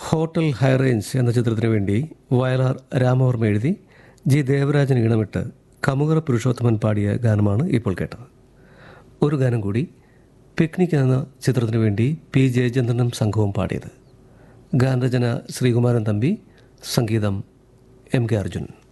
Hotel high range എന്ന ചിത്രത്തിനു വേണ്ടി വയലാർ രാമവർമ്മ എഴുതി ജി ദേവരാജൻ ഈണമിട്ട് കമുകറ പുരുഷോത്തമൻ പാടിയ ഗാനമാണ് ഇപ്പോൾ കേട്ടത്. ഒരു ഗാനം കൂടി, പിക്നിക് എന്ന ചിത്രത്തിനു വേണ്ടി പി ജയചന്ദ്രനും സംഘവും പാടിയത്. ഗാനരചന ശ്രീകുമാരൻ തമ്പി, സംഗീതം എം കെ അർജുൻ.